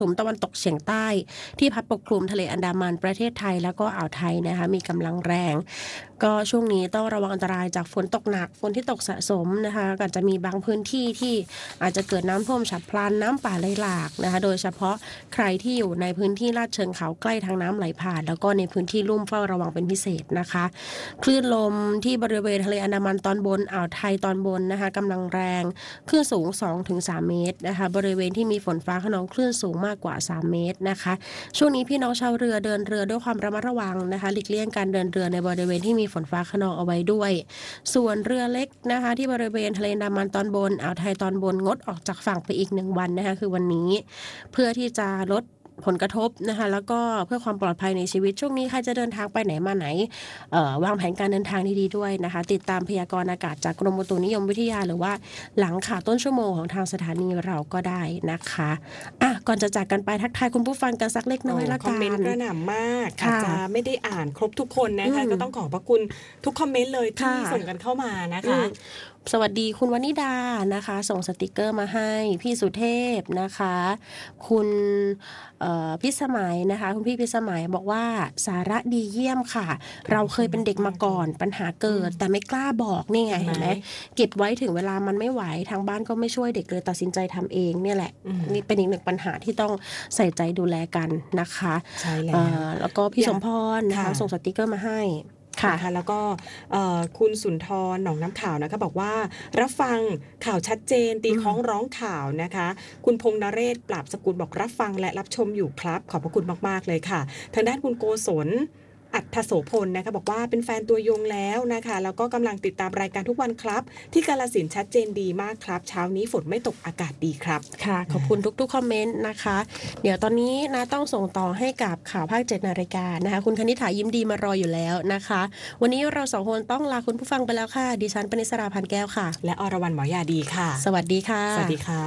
ลมตะวันตกเฉียงใต้ที่พัดปกคลุมทะเลอันดามันประเทศไทยแล้วก็อ่าวไทยนะคะมีกำลังแรงก็ช่วงนี้ต้องระวังอันตรายจากฝนตกหนักฝนที่ตกสะสมนะคะก็จะมีบางพื้นที่ที่อาจจะเกิดน้ำท่วมฉับพลันน้ำป่าไหลหลากนะคะโดยเฉพาะใครที่อยู่ในพื้นที่ลาดเชิงเขาใกล้ทางน้ำไหลผ่านแล้วก็ในพื้นที่ลุ่มเฝ้าระวังเป็นพิเศษนะคะคลื่นลมที่บริเวณทะเลอันดามันตอนบนอ่าวไทยตอนบนนะคะกำลังแรงคลื่นสูง 2-3 เมตรนะคะบริเวณที่มีฝนฟ้าคะนองคลื่นสูงมากกว่า3 เมตรนะคะช่วงนี้พี่น้องชาวเรือเดินเรือด้วยความระมัดระวังนะคะหลีกเลี่ยงการเดินเรือในบริเวณที่มีฝนฟ้าคะนองเอาไว้ด้วยส่วนเรือเล็กนะคะที่บริเวณทะเลอันดามันตอนบนอ่าวไทยตอนบนงดออกจากฝั่งไปอีก1 วันนะคะคือวันนี้เพื่อที่จะลดผลกระทบนะคะแล้วก็เพื่อความปลอดภัยในชีวิตช่วงนี้ใครจะเดินทางไปไหนมาไหนวางแผนการเดินทางดีๆด้วยนะคะติดตามพยากรณ์อากาศจากกรมอุตุนิยมวิทยาหรือว่าหลังข่าวต้นชั่วโมงของทางสถานีเราก็ได้นะคะก่อนจะจากกันไปทักทายคุณผู้ฟังกันสักเล็กน้อยละกันคอมเมนต์กระหน่ำมากอาจจะไม่ได้อ่านครบทุกคนนะคะก็ต้องขอบพระคุณทุกคอมเมนต์เลยที่ส่งกันเข้ามานะคะสวัสดีคุณวนิดานะคะส่งสติกเกอร์มาให้พี่สุเทพนะคะคุณพิสมัยนะคะคุณพี่พิสมัยบอกว่าสาระดีเยี่ยมค่ะเราเคยเป็นเด็กมาก่อนปัญหาเกิดแต่ไม่กล้าบอกนี่ไงเห็นไหมเก็บไว้ถึงเวลามันไม่ไหวทางบ้านก็ไม่ช่วยเด็กเลยตัดสินใจทำเองเนี่ยแหละนี่เป็นอีกหนึ่งปัญหาที่ต้องใส่ใจดูแลกันนะคะใช่แล้วก็พี่สมพรนะคะส่งสติกเกอร์มาให้ค่ะแล้วก็คุณสุนทรหนองน้ำข่าวนะคะบอกว่ารับฟังข่าวชัดเจนตีคล้องร้องข่าวนะคะคุณพงษ์นเรศปราบสกุลบอกรับฟังและรับชมอยู่ครับขอบพระคุณมากๆเลยค่ะทางด้านคุณโกศลอัฏฐโสพลนะคะบอกว่าเป็นแฟนตัวยงแล้วนะคะแล้วก็กำลังติดตามรายการทุกวันครับที่กาฬสินธุ์ชัดเจนดีมากครับเช้านี้ฝนไม่ตกอากาศดีครับค่ะขอบคุณทุกๆคอมเมนต์นะคะเดี๋ยวตอนนี้นะต้องส่งต่อให้กับข่าวภาค 7 นาฬิกานะคะคุณคณิษฐายิ้มดีมารออยู่แล้วนะคะวันนี้เรา2 คนต้องลาคุณผู้ฟังไปแล้วค่ะดิฉันปณิสราพันแก้วค่ะและอรวรรณหมอยาดีค่ะสวัสดีค่ะสวัสดีค่ะ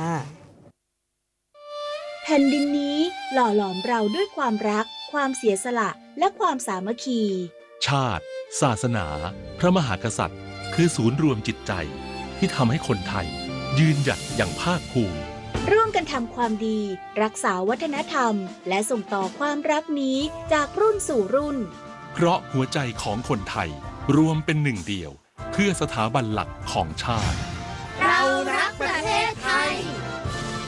แผ่นดินนี้หล่อหลอมเราด้วยความรักความเสียสละและความสามัคคีชาติศาสนาพระมหากษัตริย์คือศูนย์รวมจิตใจที่ทำให้คนไทยยืนหยัดอย่างภาคภูมิร่วมกันทำความดีรักษาวัฒนธรรมและส่งต่อความรักนี้จากรุ่นสู่รุ่นเพราะหัวใจของคนไทยรวมเป็นหนึ่งเดียวเพื่อสถาบันหลักของชาติ